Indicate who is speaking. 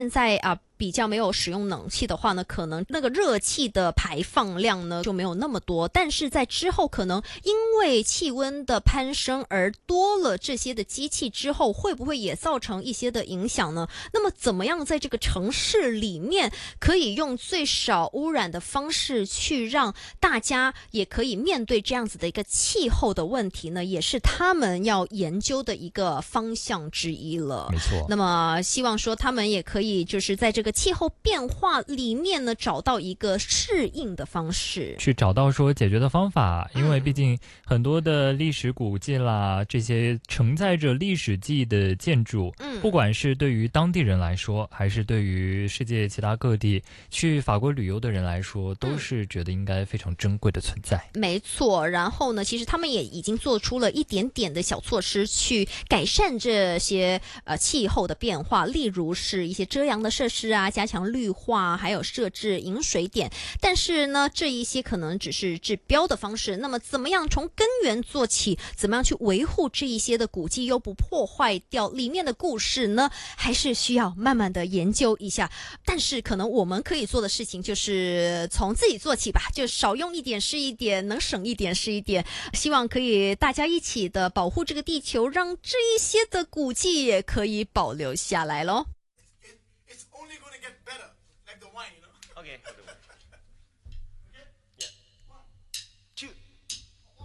Speaker 1: 现在比较没有使用冷气的话呢，可能那个热气的排放量呢就没有那么多，但是在之后可能因为气温的攀升而多了这些的机器之后，会不会也造成一些的影响呢？那么怎么样在这个城市里面可以用最少污染的方式去让大家也可以面对这样子的一个气候的问题呢？也是他们要研究的一个方向之一了。
Speaker 2: 没错。
Speaker 1: 那么希望说他们也可以就是在这个气候变化里面呢，找到一个适应的方式，
Speaker 2: 去找到说解决的方法。因为毕竟很多的历史古迹啦，这些承载着历史记忆的建筑，不管是对于当地人来说，还是对于世界其他各地去法国旅游的人来说，都是觉得应该非常珍贵的存在。
Speaker 1: 没错。然后呢，其实他们也已经做出了一点点的小措施去改善这些气候的变化，例如是一些遮阳的设施啊，加强绿化，还有设置饮水点。但是呢，这一些可能只是治标的方式。那么怎么样从根源做起，怎么样去维护这一些的古迹又不破坏掉里面的故事呢？还是需要慢慢的研究一下。但是可能我们可以做的事情就是从自己做起吧，就少用一点是一点，能省一点是一点。希望可以大家一起的保护这个地球，让这一些的古迹也可以保留下来咯。
Speaker 3: It's only going to get better, like the wine, you know?
Speaker 4: Okay.